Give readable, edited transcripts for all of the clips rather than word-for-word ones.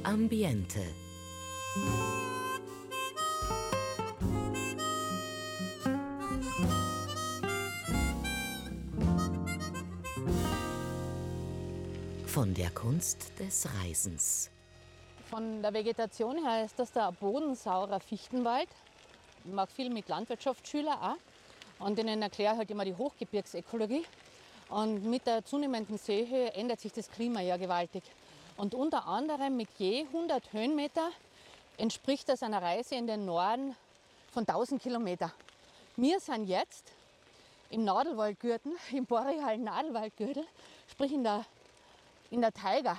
Ambiente. Von der Kunst des Reisens. Von der Vegetation her ist das der bodensaurer Fichtenwald. Ich mache viel mit Landwirtschaftsschülern auch. Und denen erkläre halt immer die Hochgebirgsökologie. Und mit der zunehmenden Seehöhe ändert sich das Klima ja gewaltig. Und unter anderem mit je 100 Höhenmeter entspricht das einer Reise in den Norden von 1000 Kilometern. Wir sind jetzt im Nadelwaldgürtel, im borealen Nadelwaldgürtel, sprich in der Taiga.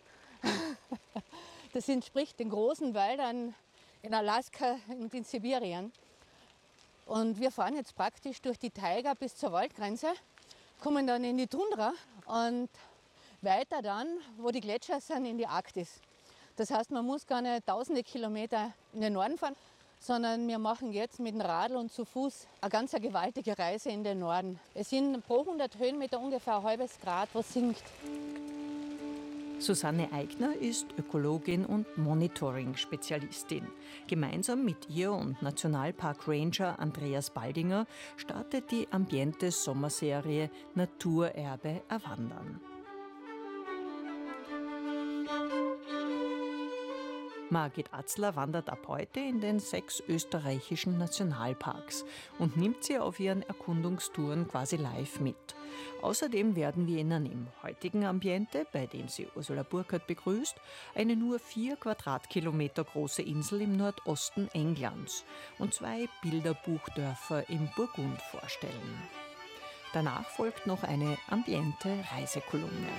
Das entspricht den großen Wäldern in Alaska und in Sibirien. Und wir fahren jetzt praktisch durch die Taiga bis zur Waldgrenze, kommen dann in die Tundra und weiter dann, wo die Gletscher sind, in die Arktis. Das heißt, man muss gar nicht tausende Kilometer in den Norden fahren, sondern wir machen jetzt mit dem Radl und zu Fuß eine ganz gewaltige Reise in den Norden. Es sind pro 100 Höhenmeter ungefähr ein halbes Grad, was sinkt. Susanne Aigner ist Ökologin und Monitoring-Spezialistin. Gemeinsam mit ihr und Nationalpark-Ranger Andreas Baldinger startet die Ambiente-Sommerserie Naturerbe erwandern. Margit Atzler wandert ab heute in den 6 österreichischen Nationalparks und nimmt sie auf ihren Erkundungstouren quasi live mit. Außerdem werden wir Ihnen im heutigen Ambiente, bei dem sie Ursula Burkhardt begrüßt, eine nur 4 Quadratkilometer große Insel im Nordosten Englands und 2 Bilderbuchdörfer im Burgund vorstellen. Danach folgt noch eine Ambiente-Reisekolumne.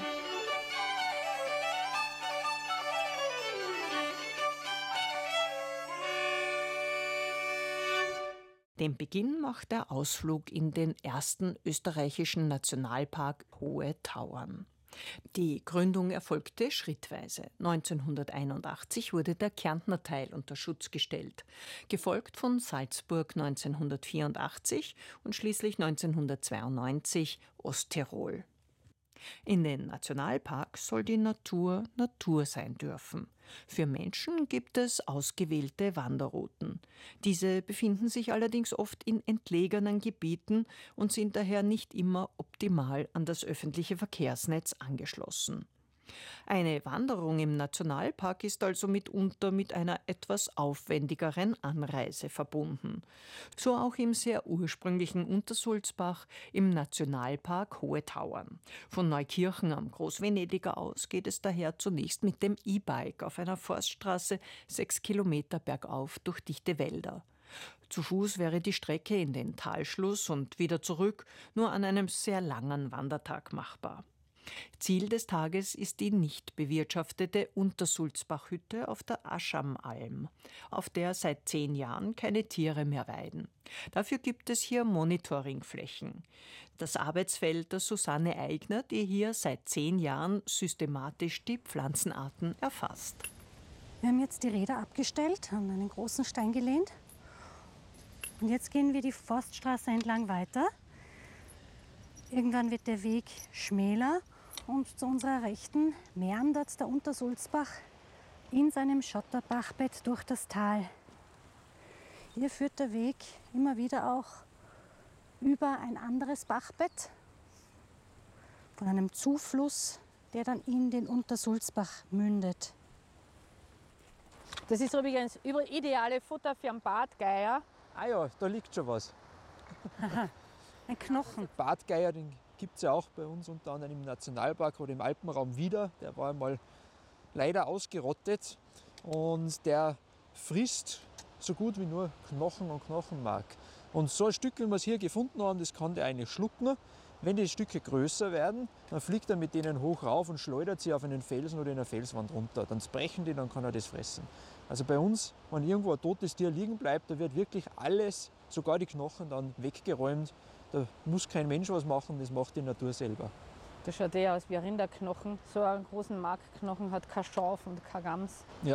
Den Beginn macht der Ausflug in den ersten österreichischen Nationalpark Hohe Tauern. Die Gründung erfolgte schrittweise. 1981 wurde der Kärntner Teil unter Schutz gestellt, gefolgt von Salzburg 1984 und schließlich 1992 Osttirol. In den Nationalparks soll die Natur Natur sein dürfen. Für Menschen gibt es ausgewählte Wanderrouten. Diese befinden sich allerdings oft in entlegenen Gebieten und sind daher nicht immer optimal an das öffentliche Verkehrsnetz angeschlossen. Eine Wanderung im Nationalpark ist also mitunter mit einer etwas aufwendigeren Anreise verbunden. So auch im sehr ursprünglichen Untersulzbach im Nationalpark Hohe Tauern. Von Neukirchen am Großvenediger aus geht es daher zunächst mit dem E-Bike auf einer Forststraße 6 Kilometer bergauf durch dichte Wälder. Zu Fuß wäre die Strecke in den Talschluss und wieder zurück nur an einem sehr langen Wandertag machbar. Ziel des Tages ist die nicht bewirtschaftete Untersulzbachhütte auf der Aschamalm, auf der seit 10 Jahren keine Tiere mehr weiden. Dafür gibt es hier Monitoringflächen. Das Arbeitsfeld der Susanne Aigner, die hier seit 10 Jahren systematisch die Pflanzenarten erfasst. Wir haben jetzt die Räder abgestellt, haben einen großen Stein gelehnt. Und jetzt gehen wir die Forststraße entlang weiter. Irgendwann wird der Weg schmäler und zu unserer Rechten meandert der Untersulzbach in seinem Schotterbachbett durch das Tal. Hier führt der Weg immer wieder auch über ein anderes Bachbett von einem Zufluss, der dann in den Untersulzbach mündet. Das ist übrigens ideale Futter für einen Bartgeier. Ah ja, da liegt schon was. Ein Knochen. Bartgeier, den gibt es ja auch bei uns unter anderem im Nationalpark oder im Alpenraum wieder. Der war einmal leider ausgerottet und der frisst so gut wie nur Knochen und Knochenmark. Und so ein Stück, wie wir es hier gefunden haben, das kann der eigentlich schlucken. Wenn die Stücke größer werden, dann fliegt er mit denen hoch rauf und schleudert sie auf einen Felsen oder in eine Felswand runter. Dann brechen die, dann kann er das fressen. Also bei uns, wenn irgendwo ein totes Tier liegen bleibt, da wird wirklich alles, sogar die Knochen, dann weggeräumt. Da muss kein Mensch was machen, das macht die Natur selber. Das schaut eher aus wie ein Rinderknochen. So einen großen Markknochen hat kein Schaf und kein Gams. Ja.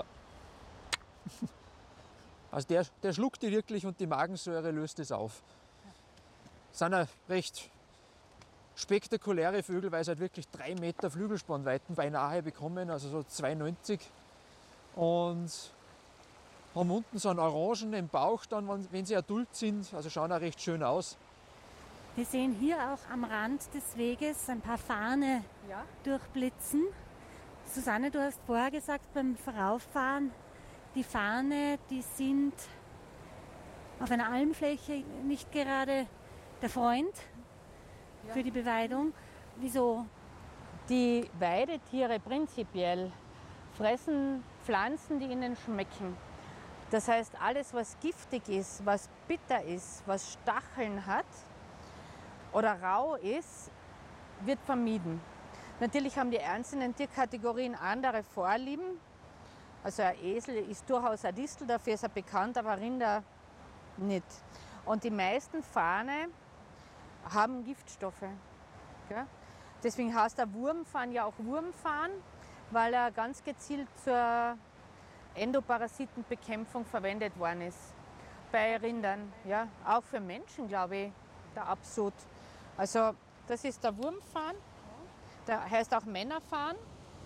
Also der schluckt die wirklich und die Magensäure löst es auf. Das sind ja recht spektakuläre Vögel, weil sie halt wirklich 3 Meter Flügelspannweiten beinahe bekommen, also so 2,90. und haben unten so einen orangenen Bauch dann, wenn sie adult sind. Also schauen auch recht schön aus. Wir sehen hier auch am Rand des Weges ein paar Farne durchblitzen. Susanne, du hast vorher gesagt, beim Vorauffahren, die Farne, die sind auf einer Almfläche nicht gerade der Freund für die Beweidung. Wieso? Die Weidetiere prinzipiell fressen Pflanzen, die ihnen schmecken. Das heißt, alles, was giftig ist, was bitter ist, was Stacheln hat oder rau ist, wird vermieden. Natürlich haben die einzelnen Tierkategorien andere Vorlieben. Also ein Esel ist durchaus ein Distel, dafür ist er bekannt, aber Rinder nicht. Und die meisten Farne haben Giftstoffe. Gell? Deswegen heißt der Wurmfarn ja auch Wurmfarn, weil er ganz gezielt zur Endoparasitenbekämpfung verwendet worden ist. Bei Rindern, ja, auch für Menschen, glaube ich, der Absud. Also das ist der Wurmfarn, der heißt auch Männerfarn.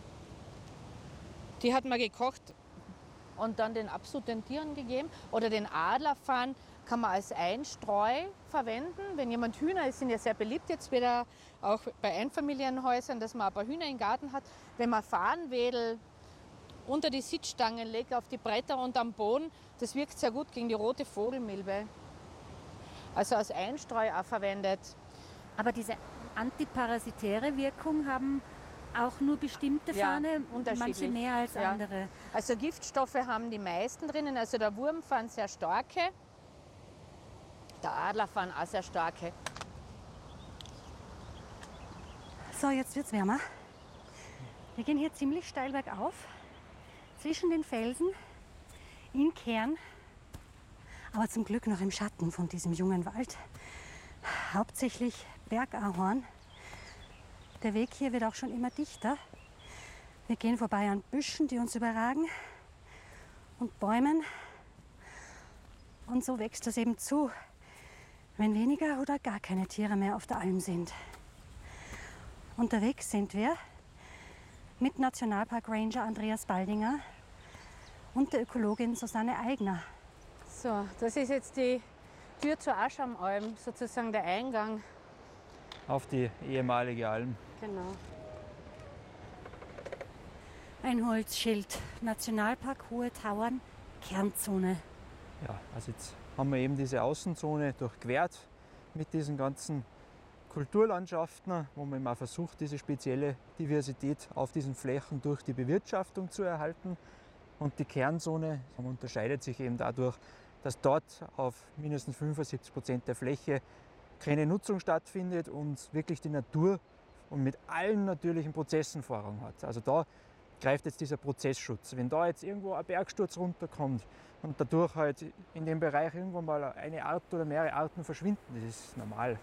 Die hat man gekocht und dann den Absud den Tieren gegeben. Oder den Adlerfarn kann man als Einstreu verwenden. Wenn jemand Hühner ist, sind ja sehr beliebt jetzt wieder auch bei Einfamilienhäusern, dass man ein paar Hühner im Garten hat. Wenn man Farnwedel unter die Sitzstangen legt, auf die Bretter und am Boden, das wirkt sehr gut gegen die rote Vogelmilbe. Also als Einstreu auch verwendet. Aber diese antiparasitäre Wirkung haben auch nur bestimmte Farne, manche mehr als andere. Also Giftstoffe haben die meisten drinnen, also der Wurmfarn sehr starke, der Adlerfarn auch sehr starke. So, jetzt wird es wärmer. Wir gehen hier ziemlich steil bergauf, zwischen den Felsen, in Kern, aber zum Glück noch im Schatten von diesem jungen Wald. Hauptsächlich Bergahorn. Der Weg hier wird auch schon immer dichter. Wir gehen vorbei an Büschen, die uns überragen, und Bäumen. Und so wächst das eben zu, wenn weniger oder gar keine Tiere mehr auf der Alm sind. Unterwegs sind wir mit Nationalpark Ranger Andreas Baldinger und der Ökologin Susanne Aigner. So, das ist jetzt die Tür zur Aschamalm, sozusagen der Eingang. Auf die ehemalige Alm. Genau. Ein Holzschild, Nationalpark Hohe Tauern, Kernzone. Ja, also jetzt haben wir eben diese Außenzone durchquert mit diesen ganzen Kulturlandschaften, wo man eben auch versucht, diese spezielle Diversität auf diesen Flächen durch die Bewirtschaftung zu erhalten. Und die Kernzone unterscheidet sich eben dadurch, dass dort auf mindestens 75% der Fläche keine Nutzung stattfindet und wirklich die Natur und mit allen natürlichen Prozessen Vorrang hat. Also da greift jetzt dieser Prozessschutz. Wenn da jetzt irgendwo ein Bergsturz runterkommt und dadurch halt in dem Bereich irgendwann mal eine Art oder mehrere Arten verschwinden, das ist normal.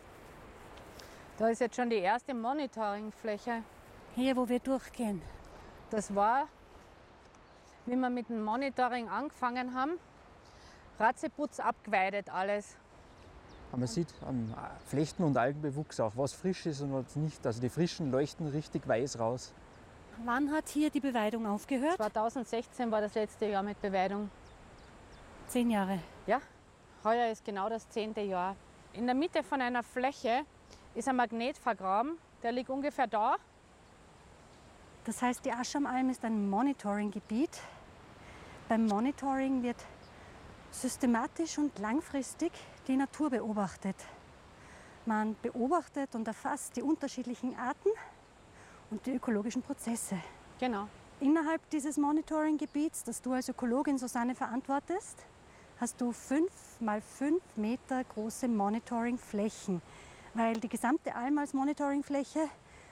Da ist jetzt schon die erste Monitoringfläche. Hier, wo wir durchgehen. Das war, wie wir mit dem Monitoring angefangen haben, Ratzeputz abgeweidet alles. Aber man sieht am Flechten- und Algenbewuchs auch, was frisch ist und was nicht. Also die frischen leuchten richtig weiß raus. Wann hat hier die Beweidung aufgehört? 2016 war das letzte Jahr mit Beweidung. 10 Jahre. Ja, heuer ist genau das 10. Jahr. In der Mitte von einer Fläche ist ein Magnet vergraben, der liegt ungefähr da. Das heißt, die Aschamalm ist ein Monitoringgebiet. Beim Monitoring wird systematisch und langfristig die Natur beobachtet. Man beobachtet und erfasst die unterschiedlichen Arten und die ökologischen Prozesse. Genau. Innerhalb dieses Monitoringgebiets, das du als Ökologin Susanne verantwortest, hast du 5 mal 5 Meter große Monitoringflächen. Weil die gesamte Alm als Monitoringfläche,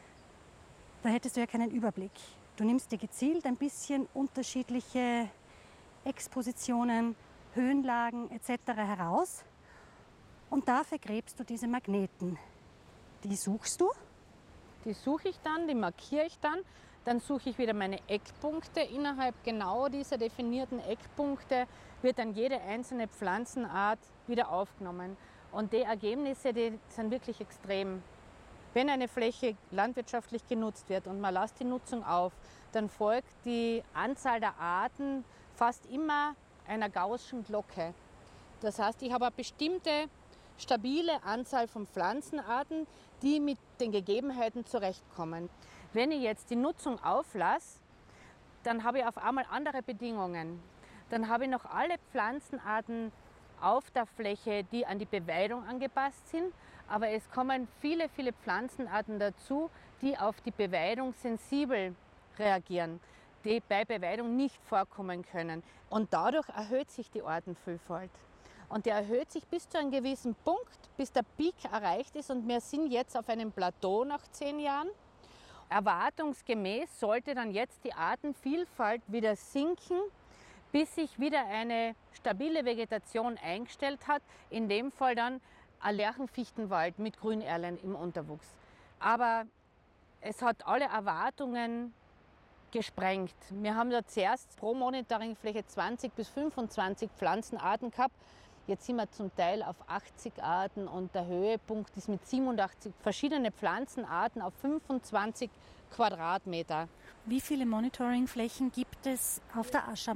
da hättest du ja keinen Überblick. Du nimmst dir gezielt ein bisschen unterschiedliche Expositionen, Höhenlagen etc. heraus und da vergräbst du diese Magneten. Die suchst du? Die suche ich dann, die markiere ich dann. Dann suche ich wieder meine Eckpunkte. Innerhalb genau dieser definierten Eckpunkte wird dann jede einzelne Pflanzenart wieder aufgenommen. Und die Ergebnisse, die sind wirklich extrem. Wenn eine Fläche landwirtschaftlich genutzt wird und man lässt die Nutzung auf, dann folgt die Anzahl der Arten fast immer einer gaußschen Glocke. Das heißt, ich habe eine bestimmte stabile Anzahl von Pflanzenarten, die mit den Gegebenheiten zurechtkommen. Wenn ich jetzt die Nutzung auflasse, dann habe ich auf einmal andere Bedingungen. Dann habe ich noch alle Pflanzenarten auf der Fläche, die an die Beweidung angepasst sind. Aber es kommen viele, viele Pflanzenarten dazu, die auf die Beweidung sensibel reagieren, die bei Beweidung nicht vorkommen können. Und dadurch erhöht sich die Artenvielfalt. Und der erhöht sich bis zu einem gewissen Punkt, bis der Peak erreicht ist. Und wir sind jetzt auf einem Plateau nach 10 Jahren. Erwartungsgemäß sollte dann jetzt die Artenvielfalt wieder sinken, bis sich wieder eine stabile Vegetation eingestellt hat. In dem Fall dann ein Lärchenfichtenwald mit Grünerlen im Unterwuchs. Aber es hat alle Erwartungen gesprengt. Wir haben da zuerst pro Monitoringfläche 20 bis 25 Pflanzenarten gehabt. Jetzt sind wir zum Teil auf 80 Arten und der Höhepunkt ist mit 87 verschiedene Pflanzenarten auf 25 Quadratmeter. Wie viele Monitoringflächen gibt es auf der Ascher?